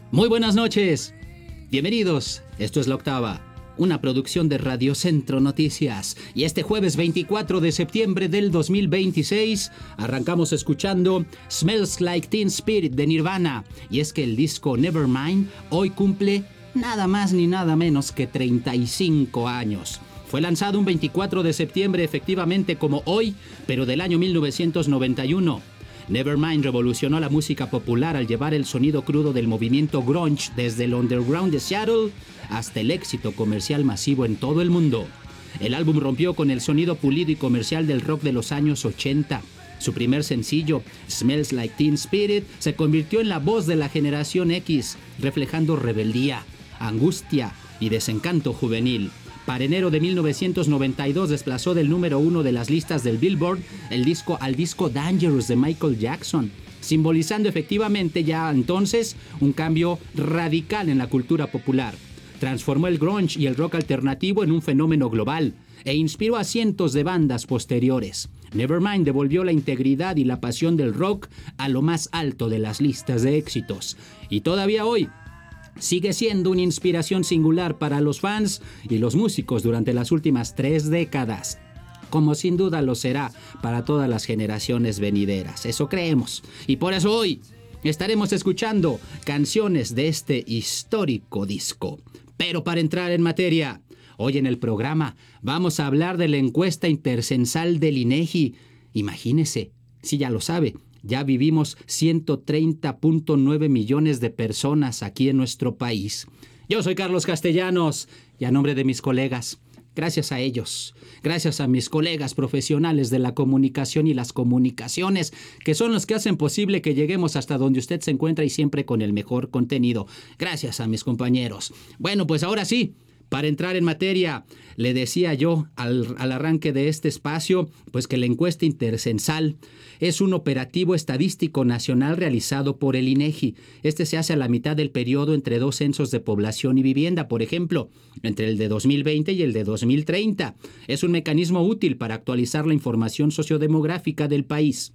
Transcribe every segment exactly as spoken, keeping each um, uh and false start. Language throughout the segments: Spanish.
Muy buenas noches. Bienvenidos. Esto es La Octava, una producción de Radio Centro Noticias. Y este jueves veinticuatro de septiembre del dos mil veintiséis arrancamos escuchando Smells Like Teen Spirit de Nirvana. Y es que el disco Nevermind hoy cumple nada más ni nada menos que treinta y cinco años. Fue lanzado un veinticuatro de septiembre efectivamente como hoy, pero del año mil novecientos noventa y uno. Nevermind revolucionó la música popular al llevar el sonido crudo del movimiento grunge desde el underground de Seattle hasta el éxito comercial masivo en todo el mundo. El álbum rompió con el sonido pulido y comercial del rock de los años ochenta. Su primer sencillo, Smells Like Teen Spirit, se convirtió en la voz de la generación X, reflejando rebeldía, angustia y desencanto juvenil. Para enero de mil novecientos noventa y dos desplazó del número uno de las listas del Billboard el disco al disco Dangerous de Michael Jackson, simbolizando efectivamente ya entonces un cambio radical en la cultura popular. Transformó el grunge y el rock alternativo en un fenómeno global e inspiró a cientos de bandas posteriores. Nevermind devolvió la integridad y la pasión del rock a lo más alto de las listas de éxitos. Y todavía hoy sigue siendo una inspiración singular para los fans y los músicos durante las últimas tres décadas, como sin duda lo será para todas las generaciones venideras. Eso creemos. Y por eso hoy estaremos escuchando canciones de este histórico disco. Pero para entrar en materia, hoy en el programa vamos a hablar de la encuesta intercensal del INEGI. Imagínese, si ya lo sabe, ya vivimos ciento treinta punto nueve millones de personas aquí en nuestro país. Yo soy Carlos Castellanos y a nombre de mis colegas, gracias a ellos, gracias a mis colegas profesionales de la comunicación y las comunicaciones, que son los que hacen posible que lleguemos hasta donde usted se encuentra y siempre con el mejor contenido. Gracias a mis compañeros. Bueno, pues ahora sí, para entrar en materia, le decía yo al, al arranque de este espacio, pues que la encuesta intercensal es un operativo estadístico nacional realizado por el INEGI. Este se hace a la mitad del periodo entre dos censos de población y vivienda, por ejemplo, entre el de dos mil veinte y el de dos mil treinta. Es un mecanismo útil para actualizar la información sociodemográfica del país.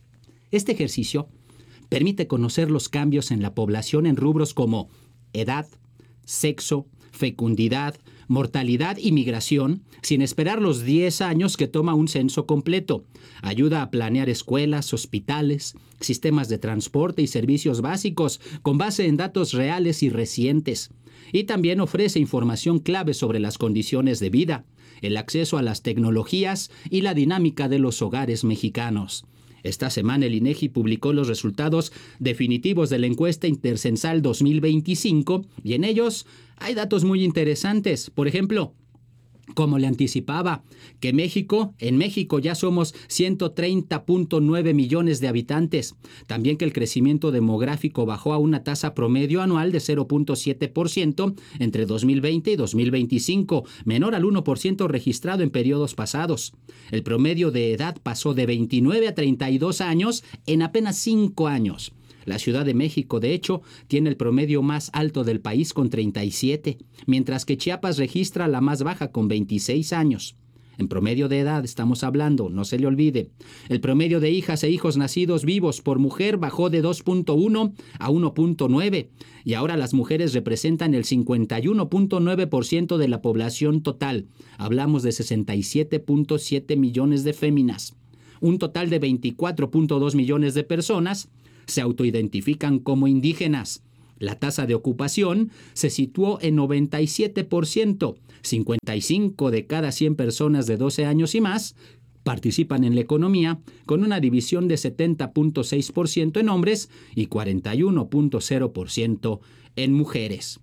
Este ejercicio permite conocer los cambios en la población en rubros como edad, sexo, fecundidad, mortalidad y migración, sin esperar los diez años que toma un censo completo. Ayuda a planear escuelas, hospitales, sistemas de transporte y servicios básicos con base en datos reales y recientes. Y también ofrece información clave sobre las condiciones de vida, el acceso a las tecnologías y la dinámica de los hogares mexicanos. Esta semana el INEGI publicó los resultados definitivos de la encuesta intercensal dos mil veinticinco y en ellos hay datos muy interesantes. Por ejemplo, como le anticipaba, que México, en México ya somos ciento treinta punto nueve millones de habitantes. También que el crecimiento demográfico bajó a una tasa promedio anual de cero punto siete por ciento entre dos mil veinte y dos mil veinticinco, menor al uno por ciento registrado en periodos pasados. El promedio de edad pasó de veintinueve a treinta y dos años en apenas cinco años. La Ciudad de México, de hecho, tiene el promedio más alto del país con treinta y siete, mientras que Chiapas registra la más baja con veintiséis años. En promedio de edad estamos hablando, no se le olvide. El promedio de hijas e hijos nacidos vivos por mujer bajó de dos punto uno a uno punto nueve y ahora las mujeres representan el cincuenta y uno punto nueve por ciento de la población total. Hablamos de sesenta y siete punto siete millones de féminas. Un total de veinticuatro punto dos millones de personas se autoidentifican como indígenas. La tasa de ocupación se situó en noventa y siete por ciento. cincuenta y cinco de cada cien personas de doce años y más participan en la economía, con una división de setenta punto seis por ciento en hombres y cuarenta y uno punto cero por ciento en mujeres.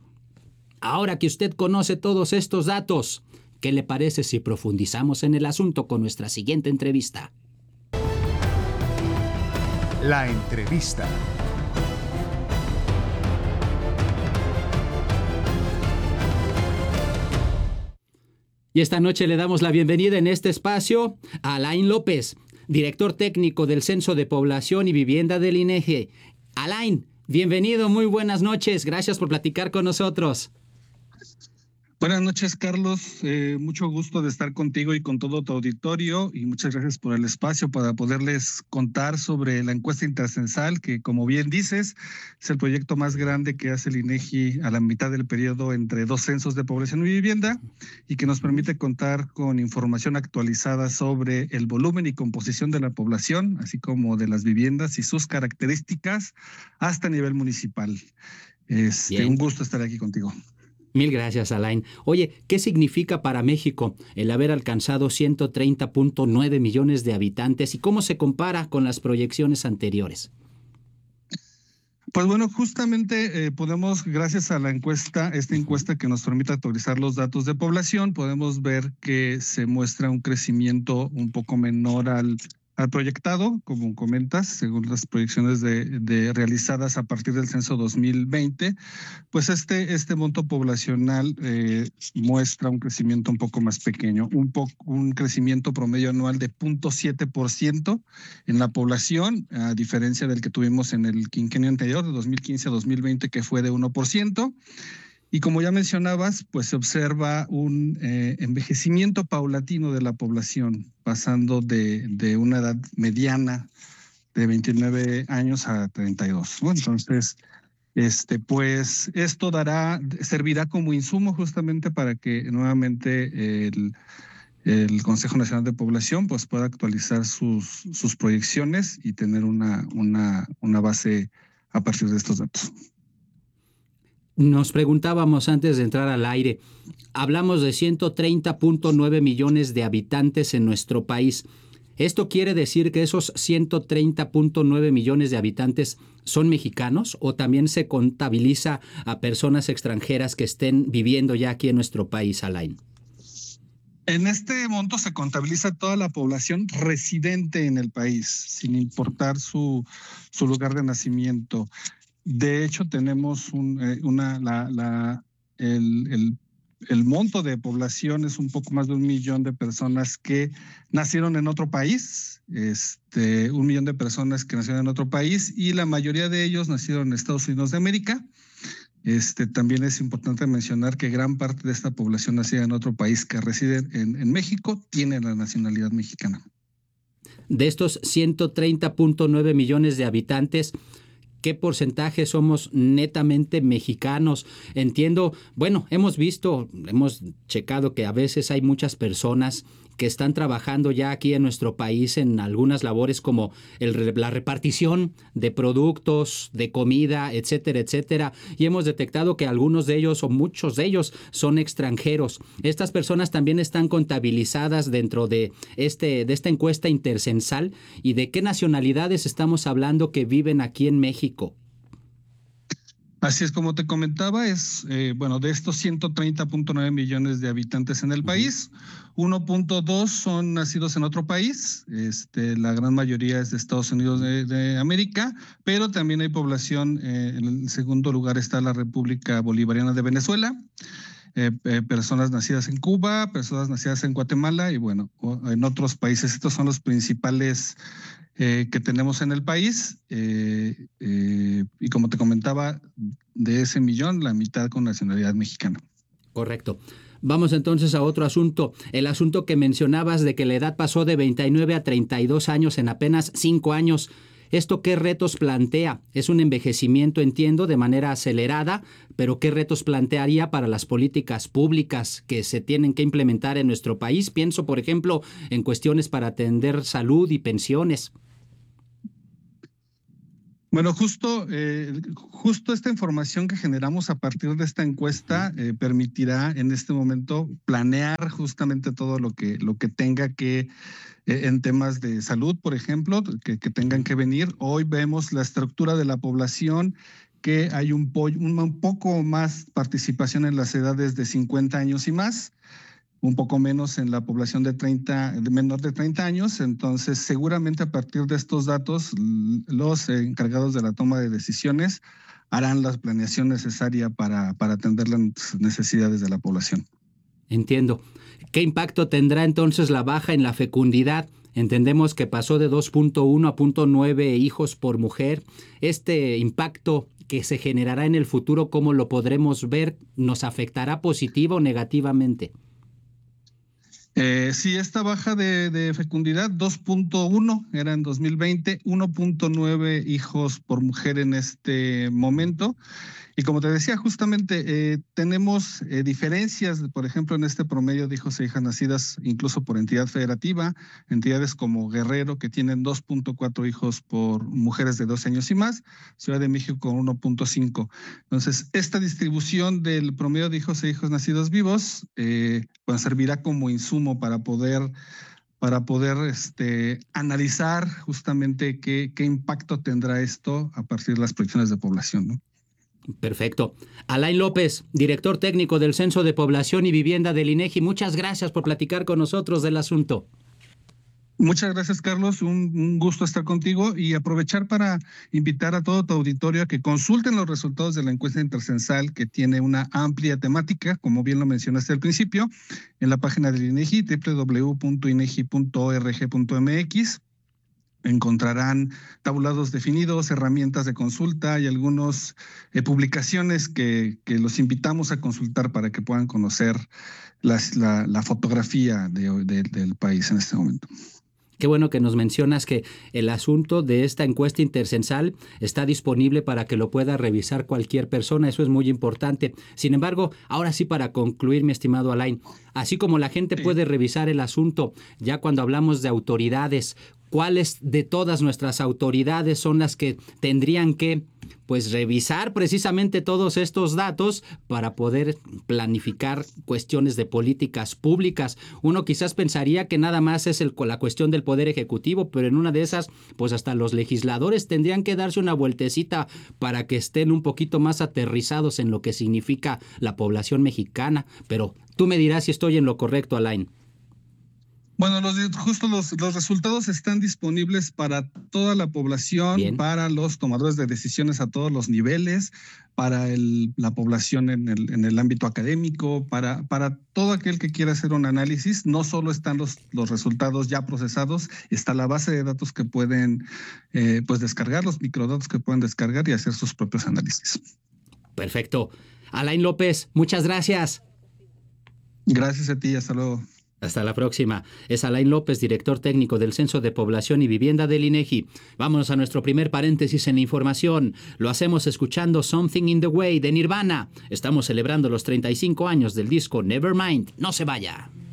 Ahora que usted conoce todos estos datos, ¿qué le parece si profundizamos en el asunto con nuestra siguiente entrevista? La entrevista. Y esta noche le damos la bienvenida en este espacio a Alain López, director técnico del Censo de Población y Vivienda del INEGI. Alain, bienvenido, muy buenas noches, gracias por platicar con nosotros. Buenas noches, Carlos. Eh, mucho gusto de estar contigo y con todo tu auditorio, y muchas gracias por el espacio para poderles contar sobre la encuesta intercensal, que, como bien dices, es el proyecto más grande que hace el INEGI a la mitad del periodo entre dos censos de población y vivienda, y que nos permite contar con información actualizada sobre el volumen y composición de la población, así como de las viviendas y sus características hasta nivel municipal. Este, un Bien. gusto estar aquí contigo. Mil gracias, Alain. Oye, ¿qué significa para México el haber alcanzado ciento treinta punto nueve millones de habitantes y cómo se compara con las proyecciones anteriores? Pues bueno, justamente eh, podemos, gracias a la encuesta, esta encuesta que nos permite actualizar los datos de población, podemos ver que se muestra un crecimiento un poco menor al, al proyectado, como comentas, según las proyecciones de, de realizadas a partir del censo dos mil veinte. Pues este, este monto poblacional eh, muestra un crecimiento un poco más pequeño, un, po un crecimiento promedio anual de cero punto siete por ciento en la población, a diferencia del que tuvimos en el quinquenio anterior, de dos mil quince a dos mil veinte, que fue de uno por ciento. Y como ya mencionabas, pues se observa un eh, envejecimiento paulatino de la población, pasando de, de una edad mediana de veintinueve años a treinta y dos. Bueno, entonces, este, pues esto dará, servirá como insumo justamente para que nuevamente el, el Consejo Nacional de Población pues pueda actualizar sus, sus proyecciones y tener una, una, una base a partir de estos datos. Nos preguntábamos antes de entrar al aire, hablamos de ciento treinta punto nueve millones de habitantes en nuestro país. ¿Esto quiere decir que esos ciento treinta punto nueve millones de habitantes son mexicanos o también se contabiliza a personas extranjeras que estén viviendo ya aquí en nuestro país, Alain? En este monto se contabiliza toda la población residente en el país, sin importar su, su lugar de nacimiento. De hecho, tenemos un, eh, una, la, la, el, el El monto de población es un poco más de un millón de personas que nacieron en otro país, este, un millón de personas que nacieron en otro país, y la mayoría de ellos nacieron en Estados Unidos de América. Este, también es importante mencionar que gran parte de esta población nacida en otro país que reside en, en México tiene la nacionalidad mexicana. De estos ciento treinta punto nueve millones de habitantes, ¿qué porcentaje somos netamente mexicanos? Entiendo, bueno, hemos visto, hemos checado que a veces hay muchas personas que están trabajando ya aquí en nuestro país en algunas labores como el, la repartición de productos, de comida, etcétera, etcétera. Y hemos detectado que algunos de ellos o muchos de ellos son extranjeros. Estas personas también están contabilizadas dentro de, este, de esta encuesta intercensal. ¿Y de qué nacionalidades estamos hablando que viven aquí en México? Así es, como te comentaba, es, eh, bueno, de estos ciento treinta punto nueve millones de habitantes en el uh-huh. país, uno punto dos son nacidos en otro país, este, la gran mayoría es de Estados Unidos de, de América, pero también hay población, eh, en el segundo lugar está la República Bolivariana de Venezuela, eh, eh, personas nacidas en Cuba, personas nacidas en Guatemala y bueno, en otros países. Estos son los principales Eh, que tenemos en el país, eh, eh, y como te comentaba, de ese millón, la mitad con nacionalidad mexicana. Correcto. Vamos entonces a otro asunto, el asunto que mencionabas de que la edad pasó de veintinueve a treinta y dos años en apenas cinco años. ¿Esto qué retos plantea? Es un envejecimiento, entiendo, de manera acelerada, pero ¿qué retos plantearía para las políticas públicas que se tienen que implementar en nuestro país? Pienso, por ejemplo, en cuestiones para atender salud y pensiones. Bueno, justo, eh, justo esta información que generamos a partir de esta encuesta eh, permitirá en este momento planear justamente todo lo que, lo que tenga que, eh, en temas de salud, por ejemplo, que, que tengan que venir. Hoy vemos la estructura de la población, que hay un, un, un poco más participación en las edades de cincuenta años y más, un poco menos en la población de treinta, de menor de treinta años. Entonces, seguramente a partir de estos datos, los encargados de la toma de decisiones harán la planeación necesaria para, para atender las necesidades de la población. Entiendo. ¿Qué impacto tendrá entonces la baja en la fecundidad? Entendemos que pasó de dos punto uno a punto nueve hijos por mujer. Este impacto, que se generará en el futuro, ¿cómo lo podremos ver? ¿Nos afectará positiva o negativamente? Eh, sí, esta baja de, de fecundidad, dos punto uno era en dos mil veinte, uno punto nueve hijos por mujer en este momento. Y como te decía, justamente eh, tenemos eh, diferencias, por ejemplo, en este promedio de hijos e hijas nacidas incluso por entidad federativa, entidades como Guerrero, que tienen dos punto cuatro hijos por mujeres de doce años y más, Ciudad de México con uno punto cinco. Entonces, esta distribución del promedio de hijos e hijos nacidos vivos eh, pues servirá como insumo para poder para poder este, analizar justamente qué, qué impacto tendrá esto a partir de las proyecciones de población, ¿no? Perfecto. Alain López, director técnico del Censo de Población y Vivienda del INEGI, muchas gracias por platicar con nosotros del asunto. Muchas gracias, Carlos. Un, un gusto estar contigo y aprovechar para invitar a todo tu auditorio a que consulten los resultados de la encuesta intercensal, que tiene una amplia temática, como bien lo mencionaste al principio, en la página del INEGI, doble u doble u doble u punto inegi punto org punto m x. Encontrarán tabulados definidos, herramientas de consulta y algunas eh, publicaciones que, que los invitamos a consultar para que puedan conocer las, la, la fotografía de, de, del país en este momento. Qué bueno que nos mencionas que el asunto de esta encuesta intercensal está disponible para que lo pueda revisar cualquier persona. Eso es muy importante. Sin embargo, ahora sí, para concluir, mi estimado Alain, así como la gente sí. puede revisar el asunto, ya cuando hablamos de autoridades, ¿cuáles de todas nuestras autoridades son las que tendrían que pues revisar precisamente todos estos datos para poder planificar cuestiones de políticas públicas? Uno quizás pensaría que nada más es el, la cuestión del Poder Ejecutivo, pero en una de esas, pues hasta los legisladores tendrían que darse una vueltecita para que estén un poquito más aterrizados en lo que significa la población mexicana. Pero tú me dirás si estoy en lo correcto, Alain. Bueno, los, justo los, los resultados están disponibles para toda la población, Bien. para los tomadores de decisiones a todos los niveles, para el, la población en el, en el ámbito académico, para, para todo aquel que quiera hacer un análisis. No solo están los, los resultados ya procesados, está la base de datos que pueden eh, pues descargar, los microdatos que pueden descargar y hacer sus propios análisis. Perfecto. Alain López, muchas gracias. Gracias a ti, hasta luego. Hasta la próxima. Es Alain López, director técnico del Censo de Población y Vivienda del INEGI. Vámonos a nuestro primer paréntesis en la información. Lo hacemos escuchando Something in the Way de Nirvana. Estamos celebrando los treinta y cinco años del disco Nevermind. No se vaya.